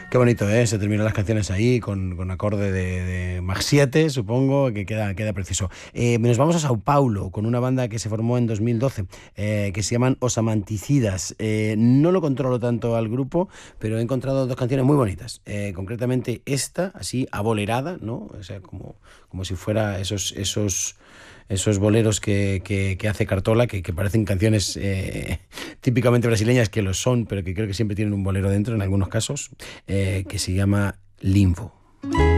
Qué bonito, ¿eh? Se terminan las canciones ahí con acorde de Mach 7, supongo, que queda preciso. Nos vamos a Sao Paulo con una banda que se formó en 2012, que se llaman Os Amanticidas. No lo controlo tanto al grupo, pero he encontrado dos canciones muy bonitas. Concretamente esta, así abolerada, ¿no? O sea, como si fuera esos boleros que hace Cartola, que parecen canciones típicamente brasileñas, que lo son, pero que creo que siempre tienen un bolero dentro en algunos casos, que se llama Limbo.